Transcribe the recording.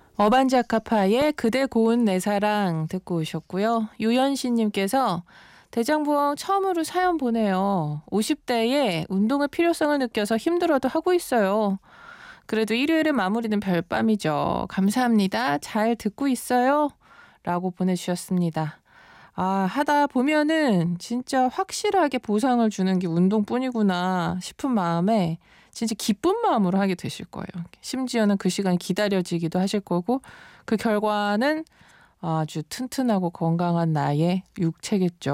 어반자카파의 그대 고운 내 사랑 듣고 오셨고요. 유연신님께서 대장부엉 처음으로 사연 보내요. 50대에 운동의 필요성을 느껴서 힘들어도 하고 있어요. 그래도 일요일의 마무리는 별밤이죠. 감사합니다. 잘 듣고 있어요. 라고 보내주셨습니다. 하다 보면은 진짜 확실하게 보상을 주는 게 운동뿐이구나 싶은 마음에 진짜 기쁜 마음으로 하게 되실 거예요. 심지어는 그 시간이 기다려지기도 하실 거고 그 결과는 아주 튼튼하고 건강한 나의 육체겠죠.